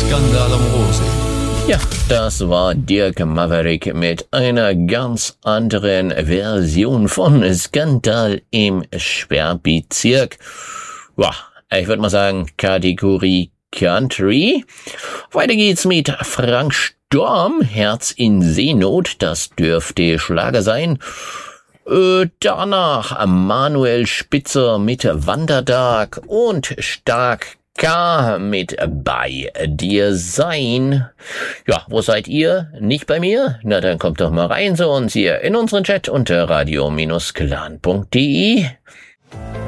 Skandal am Rosee. Ja, das war Dirk Maverick mit einer ganz anderen Version von Skandal im Sperrbezirk. Ja, ich würde mal sagen, Kategorie Country. Weiter geht's mit Frank Storm, Herz in Seenot, das dürfte Schlager sein. Danach Manuel Spitzer mit Wandertag und Stark K mit Bei dir sein. Ja, wo seid ihr? Nicht bei mir? Na, dann kommt doch mal rein zu uns hier in unseren Chat unter radio-clan.de.